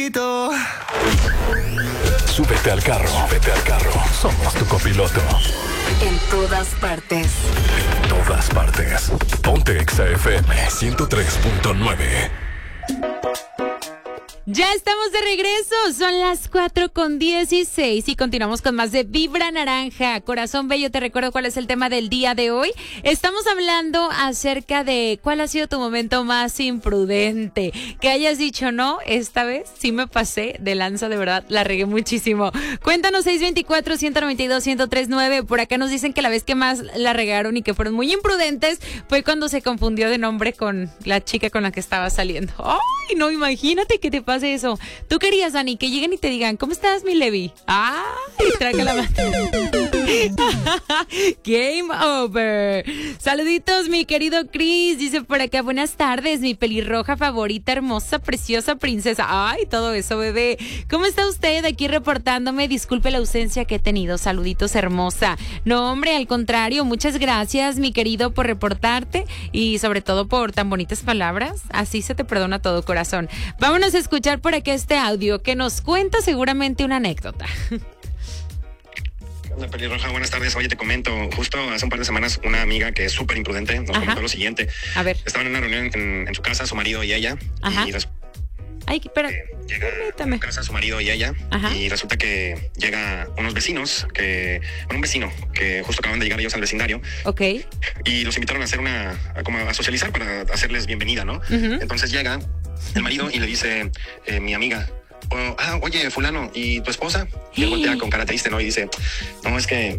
Súbete al carro, somos tu copiloto. En todas partes. En todas partes. Ponte Exa FM 103.9. Ya estamos de regreso, son las 4:16 y continuamos con más de Vibra Naranja. Corazón bello, te recuerdo cuál es el tema del día de hoy. Estamos hablando acerca de cuál ha sido tu momento más imprudente. Que hayas dicho, no, esta vez sí me pasé de lanza, de verdad, la regué muchísimo. Cuéntanos 624-192-1039. Por acá nos dicen que la vez que más la regaron y que fueron muy imprudentes fue cuando se confundió de nombre con la chica con la que estaba saliendo. ¡Ay, no, imagínate que te pase eso! Tú querías, Dani, que lleguen y te digan, ¿cómo estás, mi Levi? ¡Ay, traga la mano! Game over. Saluditos, mi querido Chris. Dice por acá, buenas tardes, mi pelirroja favorita, hermosa, preciosa princesa. Ay, todo eso, bebé. ¿Cómo está usted? Aquí reportándome. Disculpe la ausencia que he tenido. Saluditos, hermosa. No, hombre, al contrario. Muchas gracias, mi querido, por reportarte y sobre todo por tan bonitas palabras. Así se te perdona todo, corazón. Vámonos a escuchar por aquí este audio que nos cuenta seguramente una anécdota. Hola, pelirroja, buenas tardes. Oye, te comento, justo hace un par de semanas una amiga que es súper imprudente nos comentó lo siguiente. A ver. Estaban en una reunión en su casa, su marido y ella. Ajá. Y ay, espera. Llega a su casa su marido y ella. Ajá. Y resulta que llega un vecino que justo acaban de llegar ellos al vecindario. Ok. Y los invitaron a hacer a socializar para hacerles bienvenida, ¿no? Uh-huh. Entonces llega el marido y le dice, mi amiga, oye, fulano, ¿y tu esposa? Y él voltea con cara triste, ¿no? Y dice, no, es que